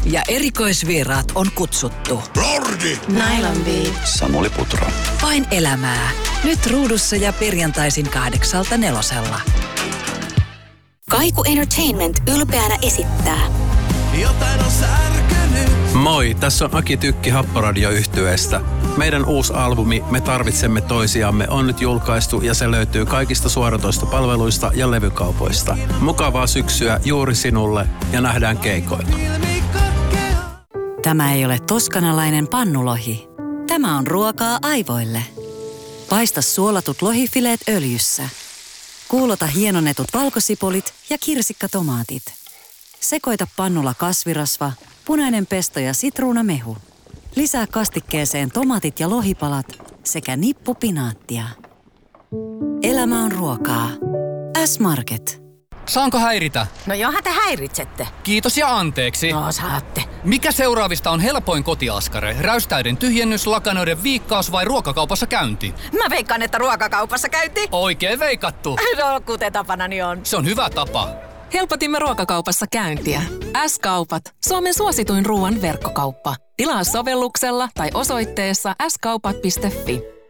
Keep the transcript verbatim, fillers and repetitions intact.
Ja erikoisvieraat on kutsuttu. Lordi! Nylon Samuli Putro. Vain elämää. Nyt ruudussa ja perjantaisin kahdeksalta nelosella. Kaiku Entertainment ylpeänä esittää. Jotain on särkynyt. Moi, tässä on Aki Tykki Happoradio-yhtyeestä. Meidän uusi albumi Me tarvitsemme toisiamme on nyt julkaistu ja se löytyy kaikista suoratoistopalveluista ja levykaupoista. Mukavaa syksyä juuri sinulle ja nähdään keikoilla. Tämä ei ole toskanalainen pannulohi. Tämä on ruokaa aivoille. Paista suolatut lohifileet öljyssä. Kuulota hienonnetut valkosipulit ja kirsikkatomaatit. Sekoita pannulla kasvirasva, punainen pesto ja sitruunamehu. Lisää kastikkeeseen tomaatit ja lohipalat sekä nippu pinaattia. Elämä on ruokaa. S-Market. Saanko häiritä? No johan te häiritsette. Kiitos ja anteeksi. No saatte. Mikä seuraavista on helpoin kotiaskare? Räystäiden tyhjennys, lakanoiden viikkaus vai ruokakaupassa käynti? Mä veikkaan, että ruokakaupassa käynti. Oikein veikattu. No kuten tapanani on. Se on hyvä tapa. Helpotimme ruokakaupassa käyntiä. S-kaupat. Suomen suosituin ruoan verkkokauppa. Tilaa sovelluksella tai osoitteessa s kaupat piste fi.